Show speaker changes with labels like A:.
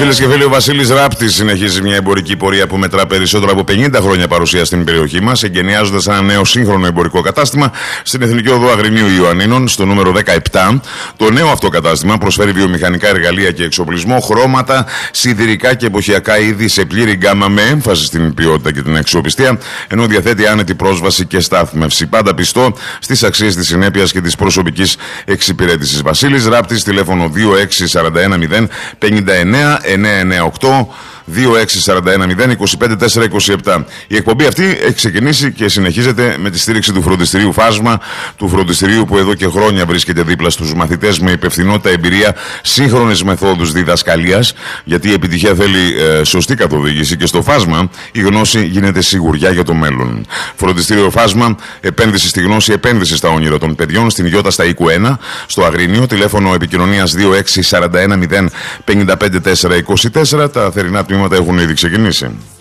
A: Φίλες και φίλοι, ο Βασίλης Ράπτης συνεχίζει μια εμπορική πορεία που μετρά περισσότερο από 50 χρόνια παρουσία στην περιοχή μας, εγκαινιάζοντας ένα νέο σύγχρονο εμπορικό κατάστημα στην Εθνική Οδό Αγρινίου Ιωαννίνων, στο νούμερο 17. Το νέο αυτό κατάστημα προσφέρει βιομηχανικά εργαλεία και εξοπλισμό, χρώματα, σιδηρικά και εποχιακά είδη σε πλήρη γκάμα με έμφαση στην ποιότητα και την αξιοπιστία, ενώ διαθέτει άνετη πρόσβαση και στάθμευση. Πάντα πιστό στις αξίες της συνέπειας και της προσωπικής εξυπηρέτησης. Βασίλης Ράπτης, τηλέφωνο 26410 59 998 26410-25-427. Η εκπομπή αυτή έχει ξεκινήσει και συνεχίζεται με τη στήριξη του φροντιστηρίου Φάσμα, του φροντιστηρίου που εδώ και χρόνια βρίσκεται δίπλα στους μαθητές με υπευθυνότητα, εμπειρία, σύγχρονες μεθόδους διδασκαλίας, γιατί η επιτυχία θέλει σωστή καθοδήγηση και στο Φάσμα η γνώση γίνεται σιγουριά για το μέλλον. Φροντιστήριο Φάσμα, επένδυση στη γνώση, επένδυση στα όνειρα των παιδιών, στην Ιώτα στα Οίκου 1, στο Αγρίνιο, τηλέφωνο επικοινωνίας 26410-55-424. Τα θερινά τμήματα έχουν ήδη ξεκινήσει.